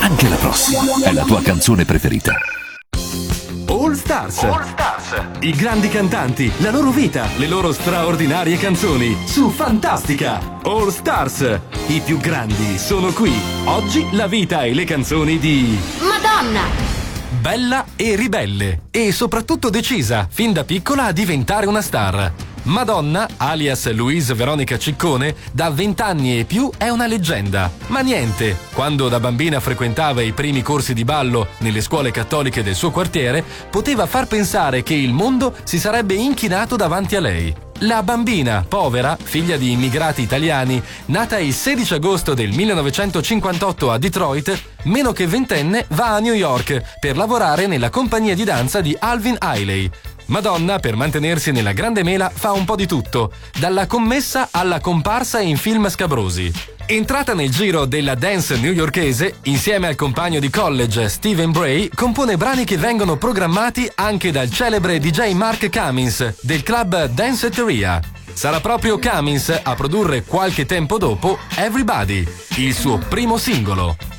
anche la prossima è la tua canzone preferita. All Stars. I grandi cantanti, la loro vita, le loro straordinarie canzoni su Fantastica. All Stars. I più grandi sono qui. Oggi la vita e le canzoni di Madonna. Bella e ribelle e soprattutto decisa fin da piccola a diventare una star. Madonna, alias Louise Veronica Ciccone, da 20 anni e più è una leggenda. Ma niente, quando da bambina frequentava i primi corsi di ballo nelle scuole cattoliche del suo quartiere, poteva far pensare che il mondo si sarebbe inchinato davanti a lei. La bambina, povera, figlia di immigrati italiani, nata il 16 agosto del 1958 a Detroit, meno che ventenne va a New York per lavorare nella compagnia di danza di Alvin Ailey. Madonna, per mantenersi nella grande mela, fa un po' di tutto, dalla commessa alla comparsa in film scabrosi. Entrata nel giro della dance newyorkese, insieme al compagno di college Stephen Bray, compone brani che vengono programmati anche dal celebre DJ Mark Cummins del club Danceteria. Sarà proprio Cummins a produrre qualche tempo dopo Everybody, il suo primo singolo.